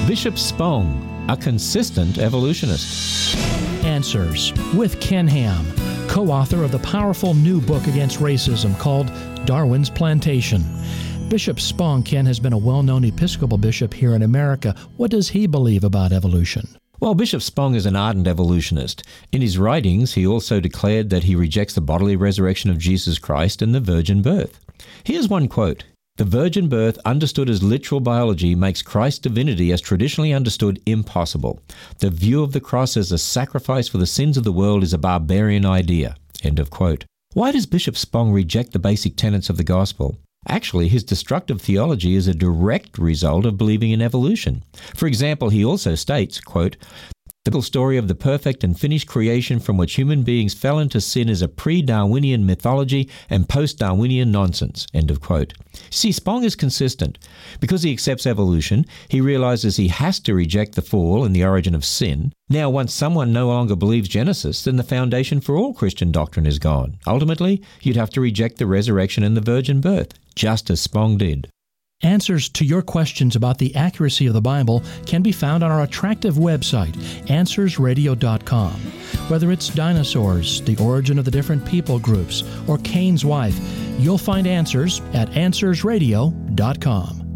Bishop Spong, a consistent evolutionist. Answers with Ken Ham, co-author of the powerful new book against racism called Darwin's Plantation. Bishop Spong, Ken, has been a well-known Episcopal bishop here in America. What does he believe about evolution? Well, Bishop Spong is an ardent evolutionist. In his writings, he also declared that he rejects the bodily resurrection of Jesus Christ and the virgin birth. Here's one quote. The virgin birth, understood as literal biology, makes Christ's divinity as traditionally understood impossible. The view of the cross as a sacrifice for the sins of the world is a barbarian idea. End of quote. Why does Bishop Spong reject the basic tenets of the gospel? Actually, his destructive theology is a direct result of believing in evolution. For example, he also states, quote, the biblical story of the perfect and finished creation from which human beings fell into sin is a pre-Darwinian mythology and post-Darwinian nonsense. End of quote. See, Spong is consistent. Because he accepts evolution, he realizes he has to reject the fall and the origin of sin. Now, once someone no longer believes Genesis, then the foundation for all Christian doctrine is gone. Ultimately, you'd have to reject the resurrection and the virgin birth, just as Spong did. Answers to your questions about the accuracy of the Bible can be found on our attractive website, AnswersRadio.com. Whether it's dinosaurs, the origin of the different people groups, or Cain's wife, you'll find answers at AnswersRadio.com.